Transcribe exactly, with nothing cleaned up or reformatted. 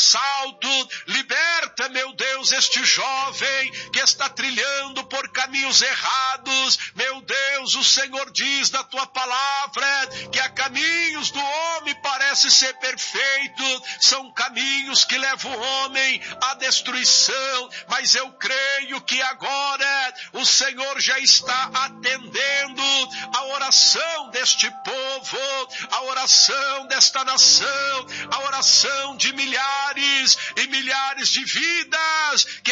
assalto. Liberta, meu Deus, este jovem que está trilhando por caminhos errados. Meu Deus, o Senhor diz na tua palavra que há caminhos do homem parece ser perfeito, são caminhos que levam o homem à destruição, mas eu creio que agora o Senhor já está atendendo a oração deste povo, a oração desta nação, a oração de milhares e milhares de vidas que